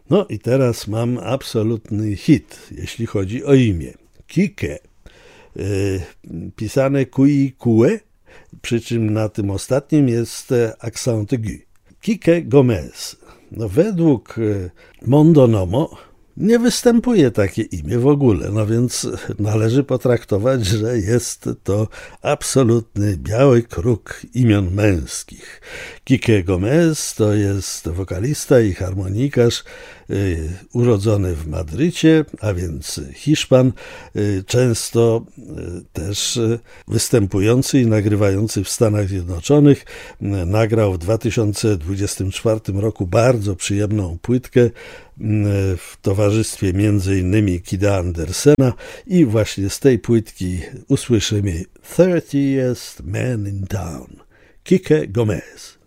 No i teraz mam absolutny hit, jeśli chodzi o imię. Kike, pisane Kui-Kue, przy czym na tym ostatnim jest accent aigu. Kike Gomez. No według Mondonomo nie występuje takie imię w ogóle, no więc należy potraktować, że jest to absolutny biały kruk imion męskich. Kike Gomez to jest wokalista i harmonikarz urodzony w Madrycie, a więc Hiszpan, często też występujący i nagrywający w Stanach Zjednoczonych. Nagrał w 2024 roku bardzo przyjemną płytkę w towarzystwie m.in. Kida Andersena i właśnie z tej płytki usłyszymy 30th Man in Town, Kike Gomez.